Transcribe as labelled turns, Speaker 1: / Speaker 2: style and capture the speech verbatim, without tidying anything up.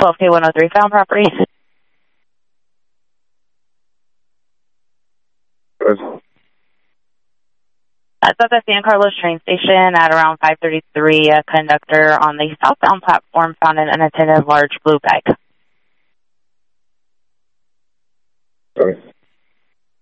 Speaker 1: twelve K one oh three found property.
Speaker 2: Good.
Speaker 1: That's at the San Carlos train station at around five thirty-three. A conductor on the southbound platform found an unattended large blue bag.
Speaker 2: Sorry.